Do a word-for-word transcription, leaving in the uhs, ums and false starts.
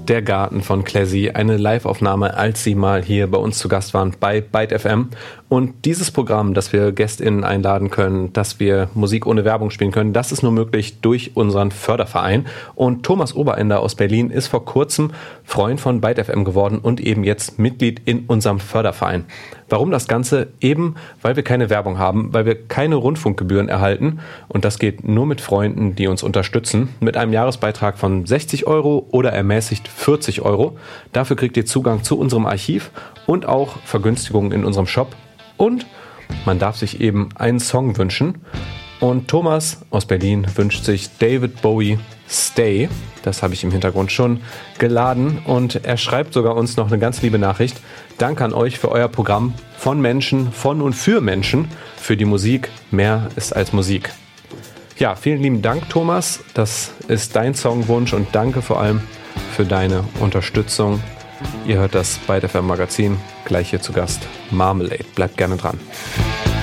Der Garten von Classy, eine Live-Aufnahme, als sie mal hier bei uns zu Gast waren bei Byte F M. Und dieses Programm, dass wir GästInnen einladen können, dass wir Musik ohne Werbung spielen können, das ist nur möglich durch unseren Förderverein. Und Thomas Oberender aus Berlin ist vor kurzem Freund von Byte F M geworden und eben jetzt Mitglied in unserem Förderverein. Warum das Ganze? Eben, weil wir keine Werbung haben, weil wir keine Rundfunkgebühren erhalten. Und das geht nur mit Freunden, die uns unterstützen, mit einem Jahresbeitrag von sechzig Euro oder ermäßigt vierzig Euro. Dafür kriegt ihr Zugang zu unserem Archiv und auch Vergünstigungen in unserem Shop. Und man darf sich eben einen Song wünschen. Und Thomas aus Berlin wünscht sich David Bowie Stay. Das habe ich im Hintergrund schon geladen. Und er schreibt sogar uns noch eine ganz liebe Nachricht. Danke an euch für euer Programm von Menschen, von und für Menschen, für die Musik. Mehr ist als Musik. Ja, vielen lieben Dank, Thomas. Das ist dein Songwunsch und danke vor allem für deine Unterstützung. Ihr hört das Byte F M Magazin. Gleich hier zu Gast Marmalade. Bleibt gerne dran.